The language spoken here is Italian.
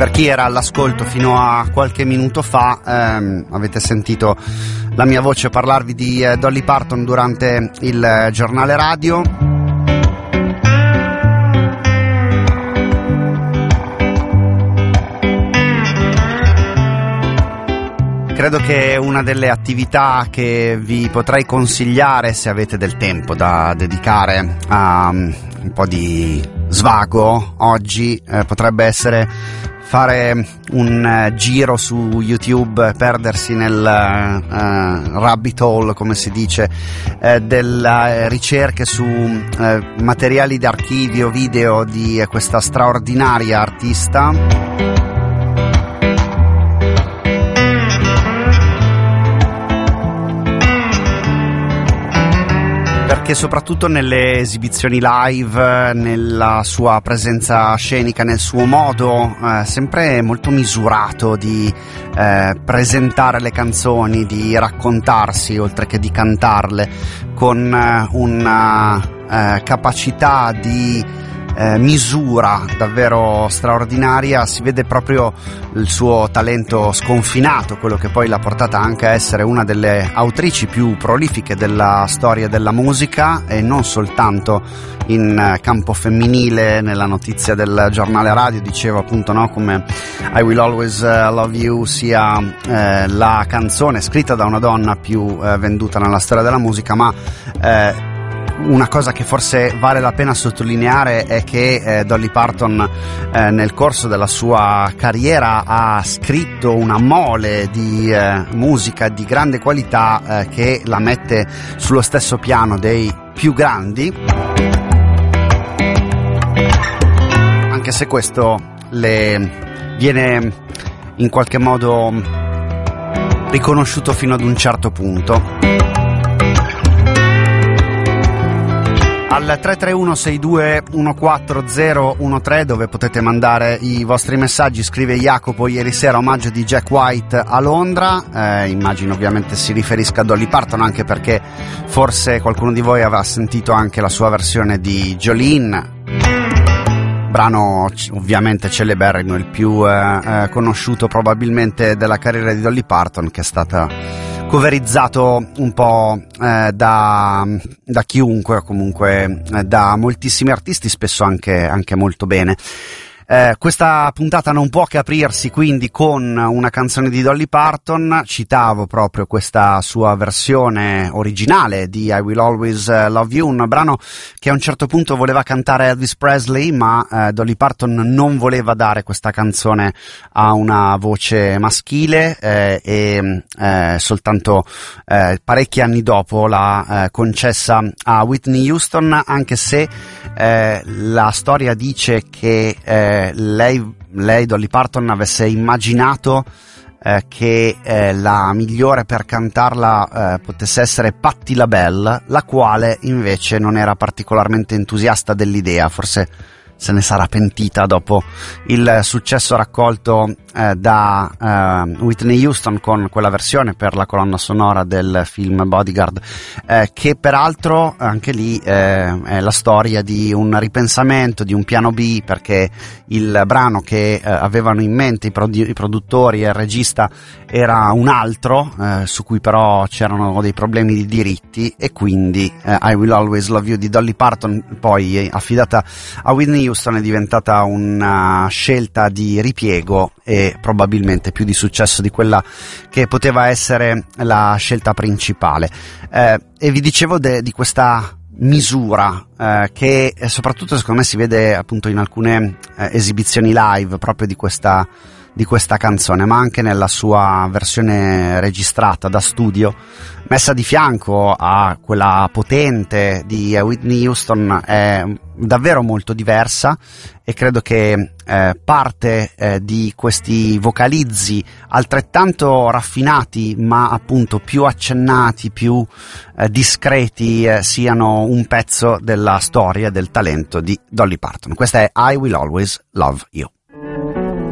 Per chi era all'ascolto fino a qualche minuto fa, avete sentito la mia voce parlarvi di Dolly Parton durante il giornale radio. Credo che una delle attività che vi potrei consigliare, se avete del tempo da dedicare a un po' di svago oggi, potrebbe essere fare un giro su YouTube, perdersi nel rabbit hole, come si dice, delle ricerche su materiali d'archivio video di questa straordinaria artista. Che soprattutto nelle esibizioni live, nella sua presenza scenica, nel suo modo sempre molto misurato di presentare le canzoni, di raccontarsi oltre che di cantarle, con una capacità di misura davvero straordinaria. Si vede proprio il suo talento sconfinato, quello che poi l'ha portata anche a essere una delle autrici più prolifiche della storia della musica, e non soltanto in campo femminile. Nella notizia del giornale radio dicevo appunto, no, come I Will Always Love You sia la canzone scritta da una donna più venduta nella storia della musica, ma una cosa che forse vale la pena sottolineare è che Dolly Parton nel corso della sua carriera ha scritto una mole di musica di grande qualità che la mette sullo stesso piano dei più grandi, anche se questo le viene in qualche modo riconosciuto fino ad un certo punto. Al 331-6214-013, dove potete mandare i vostri messaggi, scrive Jacopo: ieri sera omaggio di Jack White a Londra. Immagino ovviamente si riferisca a Dolly Parton, anche perché forse qualcuno di voi avrà sentito anche la sua versione di Jolene, brano ovviamente celeberrimo, il più conosciuto probabilmente della carriera di Dolly Parton, che è stata coverizzato un po' da chiunque, comunque da moltissimi artisti, spesso anche molto bene. Questa puntata non può che aprirsi quindi con una canzone di Dolly Parton. Citavo proprio questa sua versione originale di I Will Always Love You, un brano che a un certo punto voleva cantare Elvis Presley, ma Dolly Parton non voleva dare questa canzone a una voce maschile, e soltanto parecchi anni dopo l'ha concessa a Whitney Houston, anche se la storia dice che lei Dolly Parton avesse immaginato che la migliore per cantarla potesse essere Patti LaBelle, la quale invece non era particolarmente entusiasta dell'idea. Forse se ne sarà pentita dopo il successo raccolto da Whitney Houston con quella versione per la colonna sonora del film Bodyguard, che peraltro anche lì è la storia di un ripensamento, di un piano B, perché il brano che avevano in mente i produttori e il regista era un altro, su cui però c'erano dei problemi di diritti, e quindi I Will Always Love You di Dolly Parton, poi affidata a Whitney Houston, è diventata una scelta di ripiego e probabilmente più di successo di quella che poteva essere la scelta principale. E vi dicevo di questa misura che soprattutto secondo me si vede appunto in alcune esibizioni live proprio di questa canzone, ma anche nella sua versione registrata da studio, messa di fianco a quella potente di Whitney Houston. È davvero molto diversa, e credo che parte di questi vocalizzi altrettanto raffinati, ma appunto più accennati, più discreti, siano un pezzo della storia e del talento di Dolly Parton. Questa è I Will Always Love You.